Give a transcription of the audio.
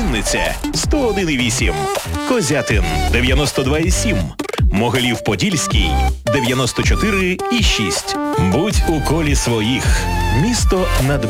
Вінниця 101,8, Козятин 92,7, Могилів-Подільський 94,6. Будь у колі своїх. Місто над